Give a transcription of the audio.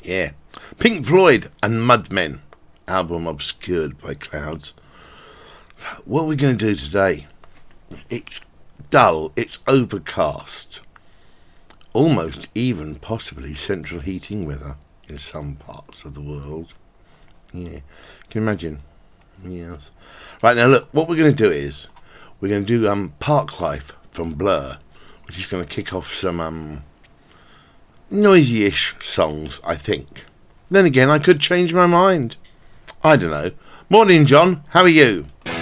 Yeah. Pink Floyd and Mudmen, album obscured by clouds. What are we going to do today? It's dull, it's overcast. Almost even possibly central heating weather in some parts of the world. Yeah. Can you imagine? Yes. Right, now look, what we're going to do is we're going to do Park Life from Blur, which is going to kick off some noisy-ish songs, I think. Then again, I could change my mind. I don't know. Morning, John. How are you?